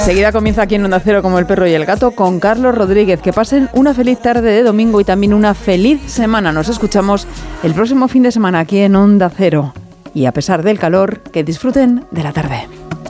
Enseguida comienza aquí en Onda Cero como el perro y el gato con Carlos Rodríguez. Que pasen una feliz tarde de domingo y también una feliz semana. Nos escuchamos el próximo fin de semana aquí en Onda Cero. Y a pesar del calor, que disfruten de la tarde.